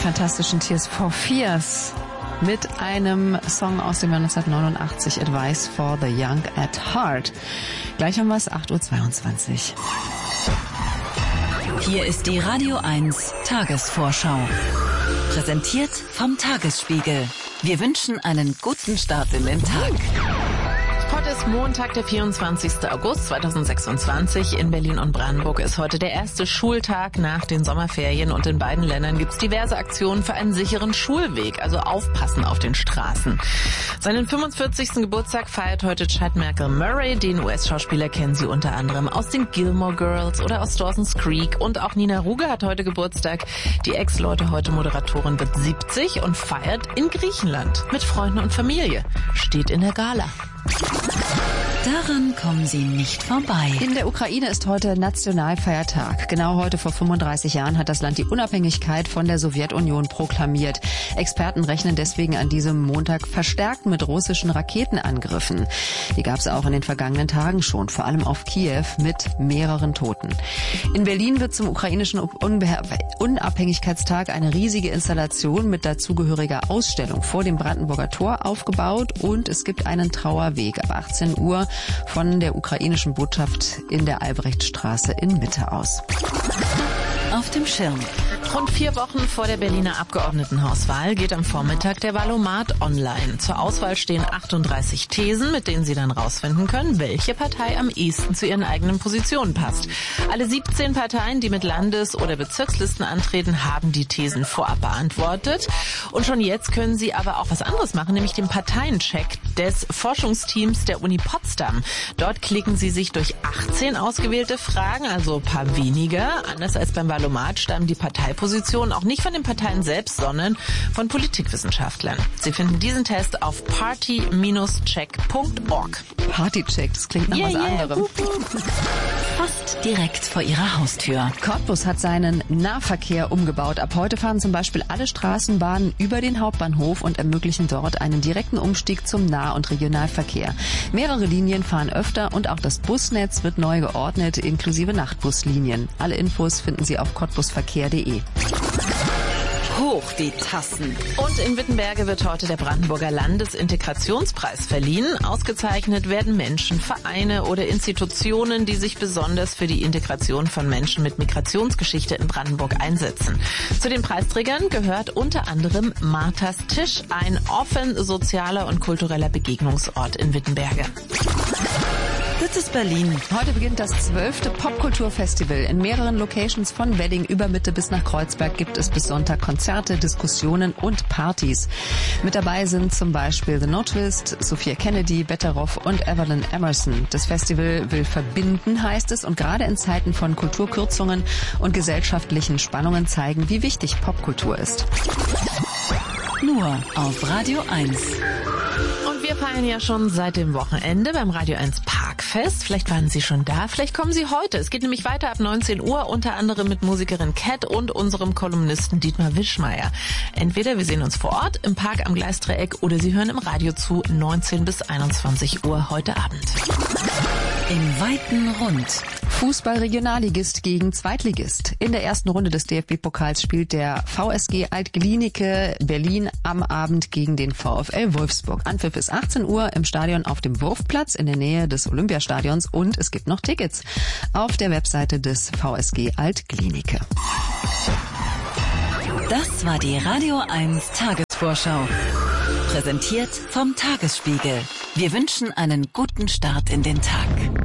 fantastischen Tears for Fears mit einem Song aus dem Jahr 1989, Advice for the Young at Heart. Gleich haben wir es, 8:22 Uhr. Hier ist die Radio 1 Tagesvorschau. Präsentiert vom Tagesspiegel. Wir wünschen einen guten Start in den Tag. Heute ist Montag, der 24. August 2026. In Berlin und Brandenburg ist heute der erste Schultag nach den Sommerferien und in beiden Ländern gibt's diverse Aktionen für einen sicheren Schulweg, also aufpassen auf den Straßen. Seinen 45. Geburtstag feiert heute Chad Michael Murray. Den US-Schauspieler kennen Sie unter anderem aus den Gilmore Girls oder aus Dawson's Creek. Und auch Nina Ruge hat heute Geburtstag. Die Ex-Leute heute Moderatorin wird 70 und feiert in Griechenland mit Freunden und Familie. Steht in der Gala. Daran kommen Sie nicht vorbei. In der Ukraine ist heute Nationalfeiertag. Genau heute vor 35 Jahren hat das Land die Unabhängigkeit von der Sowjetunion proklamiert. Experten rechnen deswegen an diesem Montag verstärkt mit russischen Raketenangriffen. Die gab es auch in den vergangenen Tagen schon, vor allem auf Kiew mit mehreren Toten. In Berlin wird zum ukrainischen Unabhängigkeitstag eine riesige Installation mit dazugehöriger Ausstellung vor dem Brandenburger Tor aufgebaut und es gibt einen Trauerweg ab 18 Uhr von der ukrainischen Botschaft in der Albrechtstraße in Mitte aus. Auf dem Schirm. Rund 4 Wochen vor der Berliner Abgeordnetenhauswahl geht am Vormittag der Valomat online. Zur Auswahl stehen 38 Thesen, mit denen Sie dann rausfinden können, welche Partei am ehesten zu Ihren eigenen Positionen passt. Alle 17 Parteien, die mit Landes- oder Bezirkslisten antreten, haben die Thesen vorab beantwortet. Und schon jetzt können Sie aber auch was anderes machen, nämlich den Parteiencheck des Forschungsteams der Uni Potsdam. Dort klicken Sie sich durch 18 ausgewählte Fragen, also ein paar weniger. Anders als beim Valomat stammen die Parteipositionen auch nicht von den Parteien selbst, sondern von Politikwissenschaftlern. Sie finden diesen Test auf party-check.org. Partycheck, das klingt nach was anderem. Fast direkt vor Ihrer Haustür. Cottbus hat seinen Nahverkehr umgebaut. Ab heute fahren zum Beispiel alle Straßenbahnen über den Hauptbahnhof und ermöglichen dort einen direkten Umstieg zum Nah- und Regionalverkehr. Mehrere Linien fahren öfter und auch das Busnetz wird neu geordnet, inklusive Nachtbuslinien. Alle Infos finden Sie auf cottbusverkehr.de. Hoch die Tassen. Und in Wittenberge wird heute der Brandenburger Landesintegrationspreis verliehen. Ausgezeichnet werden Menschen, Vereine oder Institutionen, die sich besonders für die Integration von Menschen mit Migrationsgeschichte in Brandenburg einsetzen. Zu den Preisträgern gehört unter anderem Marthas Tisch, ein offen sozialer und kultureller Begegnungsort in Wittenberge. Das ist Berlin. Heute beginnt das 12. Popkulturfestival. In mehreren Locations von Wedding über Mitte bis nach Kreuzberg gibt es bis Sonntag Konzerte, Diskussionen und Partys. Mit dabei sind zum Beispiel The No Twist, Sophia Kennedy, Betteroff und Evelyn Emerson. Das Festival will verbinden, heißt es, und gerade in Zeiten von Kulturkürzungen und gesellschaftlichen Spannungen zeigen, wie wichtig Popkultur ist. Nur auf Radio 1. Und wir feiern ja schon seit dem Wochenende beim Radio 1 Parkfest. Vielleicht waren Sie schon da, vielleicht kommen Sie heute. Es geht nämlich weiter ab 19 Uhr, unter anderem mit Musikerin Cat und unserem Kolumnisten Dietmar Wischmeier. Entweder wir sehen uns vor Ort im Park am Gleisdreieck oder Sie hören im Radio zu 19 bis 21 Uhr heute Abend. Im weiten Rund. Fußball-Regionalligist gegen Zweitligist. In der ersten Runde des DFB-Pokals spielt der VSG Alt-Glienicke Berlin am Abend gegen den VfL Wolfsburg. Anpfiff ist 18 Uhr im Stadion auf dem Wurfplatz in der Nähe des Olympiastadions und es gibt noch Tickets auf der Webseite des VSG Alt-Glienicke. Das war die Radio 1 Tagesvorschau. Präsentiert vom Tagesspiegel. Wir wünschen einen guten Start in den Tag.